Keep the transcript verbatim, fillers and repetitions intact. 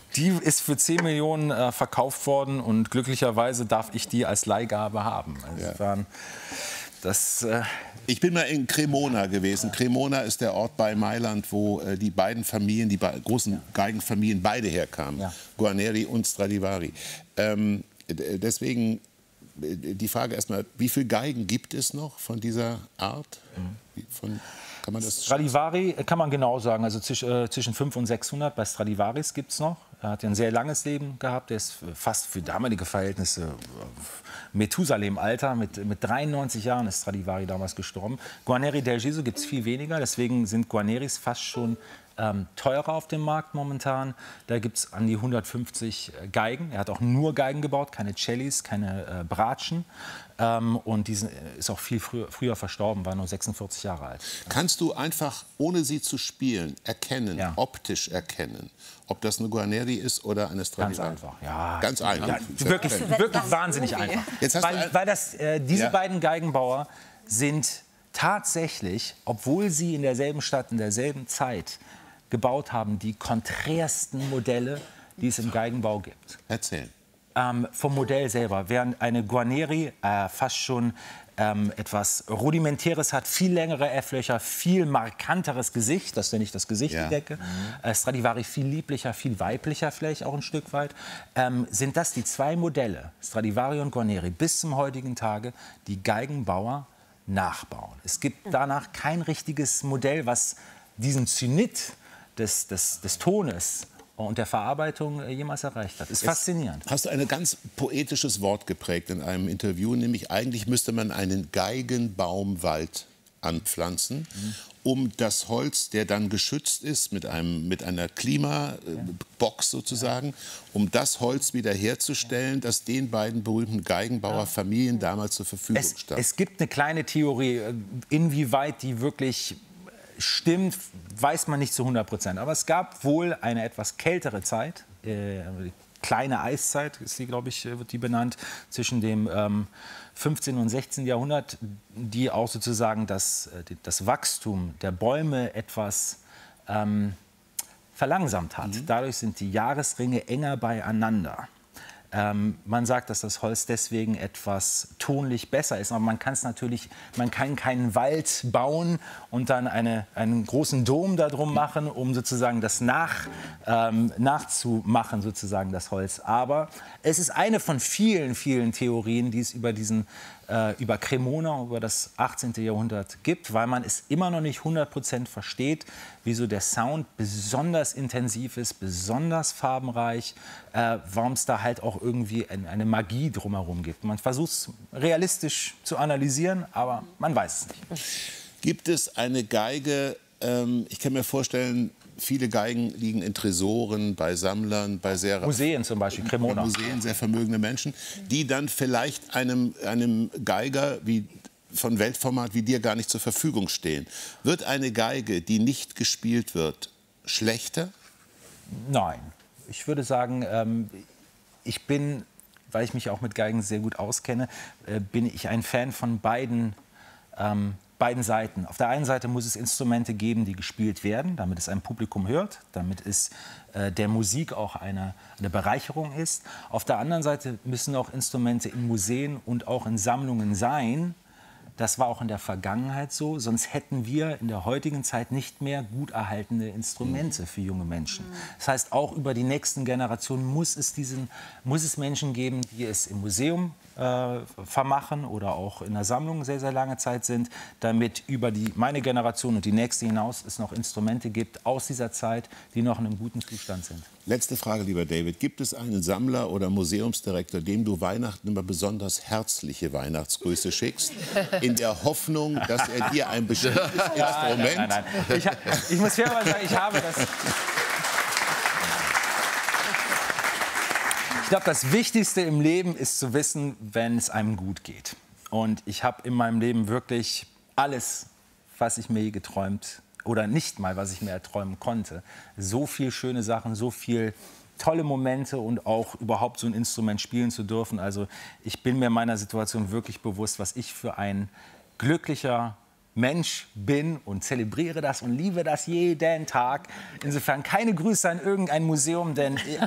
Die ist für zehn Millionen äh, verkauft worden und glücklicherweise darf ich die als Leihgabe haben. Insofern, das, äh ich bin mal in Cremona gewesen. Cremona ist der Ort bei Mailand, wo äh, die beiden Familien, die be großen Geigenfamilien, beide herkamen. Ja. Guarneri und Stradivari. Ähm, deswegen die Frage erstmal, wie viele Geigen gibt es noch von dieser Art? Mhm. Von Kann man das Stradivari kann man genau sagen, also zwischen, äh, zwischen fünfhundert und sechshundert bei Stradivaris gibt es noch. Er hat ja ein sehr langes Leben gehabt, er ist fast für damalige Verhältnisse Methusalem-Alter, mit, mit dreiundneunzig Jahren ist Stradivari damals gestorben. Guarneri del Giso gibt es viel weniger, deswegen sind Guarneris fast schon ähm, teurer auf dem Markt momentan. Da gibt es an die hundertfünfzig Geigen. Er hat auch nur Geigen gebaut, keine Cellis, keine äh, Bratschen. Ähm, und die sind, ist auch viel früher, früher verstorben, war nur sechsundvierzig Jahre alt. Kannst du einfach, ohne sie zu spielen, erkennen, ja. optisch erkennen, ob das eine Guarneri ist oder eine Stradivari? Ganz einfach, ja. Ganz einfach. Ja, wirklich wirklich wahnsinnig einfach. Jetzt hast weil du weil das, äh, diese ja. beiden Geigenbauer sind tatsächlich, obwohl sie in derselben Stadt, in derselben Zeit gebaut haben, die konträrsten Modelle, die es im Geigenbau gibt. Erzähl. Ähm, vom Modell selber. Während eine Guarneri äh, fast schon ähm, etwas Rudimentäres hat, viel längere F-Löcher, viel markanteres Gesicht, das nenne ich das Gesicht, ja. die Decke. Mhm. Äh, Stradivari viel lieblicher, viel weiblicher vielleicht auch ein Stück weit. Ähm, sind das die zwei Modelle, Stradivari und Guarneri, bis zum heutigen Tage, die Geigenbauer nachbauen. Es gibt danach kein richtiges Modell, was diesen Zenit des, des, des Tones und der Verarbeitung jemals erreicht hat. Ist Jetzt faszinierend. Hast du ein ganz poetisches Wort geprägt in einem Interview, nämlich eigentlich müsste man einen Geigenbaumwald anpflanzen, mhm. um das Holz, der dann geschützt ist mit, einem, mit einer Klimabox sozusagen, ja. um das Holz wiederherzustellen, das den beiden berühmten Geigenbauerfamilien ja. damals zur Verfügung es, stand. Es gibt eine kleine Theorie, inwieweit die wirklich stimmt, weiß man nicht zu hundert Prozent. Aber es gab wohl eine etwas kältere Zeit, äh, kleine Eiszeit ist die, glaube ich, wird die benannt, zwischen dem ähm, fünfzehnten und sechzehnten Jahrhundert, die auch sozusagen das, das Wachstum der Bäume etwas ähm, verlangsamt hat. Mhm. Dadurch sind die Jahresringe enger beieinander. Ähm, man sagt, dass das Holz deswegen etwas tonlich besser ist. Aber man kann es natürlich, man kann keinen Wald bauen und dann eine, einen großen Dom darum machen, um sozusagen das nach, ähm, nachzumachen, sozusagen das Holz. Aber es ist eine von vielen, vielen Theorien, die es über diesen äh, über Cremona, über das achtzehnten Jahrhundert gibt, weil man es immer noch nicht hundert Prozent versteht, wieso der Sound besonders intensiv ist, besonders farbenreich, äh, warum es da halt auch irgendwie ein, eine Magie drumherum gibt. Man versucht es realistisch zu analysieren, aber man weiß es nicht. Gibt es eine Geige, ähm, ich kann mir vorstellen, viele Geigen liegen in Tresoren, bei Sammlern, bei sehr... Museen zum Beispiel, Cremona. Museen, sehr vermögende Menschen, die dann vielleicht einem, einem Geiger wie, von Weltformat wie dir gar nicht zur Verfügung stehen. Wird eine Geige, die nicht gespielt wird, schlechter? Nein. Ich würde sagen, ähm, ich bin, weil ich mich auch mit Geigen sehr gut auskenne, äh, bin ich ein Fan von beiden ähm, beiden Seiten. Auf der einen Seite muss es Instrumente geben, die gespielt werden, damit es ein Publikum hört, damit es äh, der Musik auch eine, eine Bereicherung ist. Auf der anderen Seite müssen auch Instrumente in Museen und auch in Sammlungen sein. Das war auch in der Vergangenheit so, sonst hätten wir in der heutigen Zeit nicht mehr gut erhaltene Instrumente für junge Menschen. Das heißt, auch über die nächsten Generationen muss es, diesen, muss es Menschen geben, die es im Museum äh, vermachen oder auch in der Sammlung sehr, sehr lange Zeit sind, damit über die, meine Generation und die nächste hinaus es noch Instrumente gibt aus dieser Zeit, die noch in einem guten Zustand sind. Letzte Frage, lieber David. Gibt es einen Sammler oder Museumsdirektor, dem du Weihnachten immer besonders herzliche Weihnachtsgrüße schickst, in der Hoffnung, dass er dir ein bestimmtes Instrument... Nein, nein, nein, nein. Ich, ich muss fairerweise sagen, ich habe das... Ich glaube, das Wichtigste im Leben ist zu wissen, wenn es einem gut geht. Und ich habe in meinem Leben wirklich alles, was ich mir je geträumt oder nicht mal, was ich mir erträumen konnte. So viel schöne Sachen, so viel tolle Momente und auch überhaupt so ein Instrument spielen zu dürfen. Also ich bin mir meiner Situation wirklich bewusst, was ich für ein glücklicher Mensch bin und zelebriere das und liebe das jeden Tag. Insofern keine Grüße an irgendein Museum, denn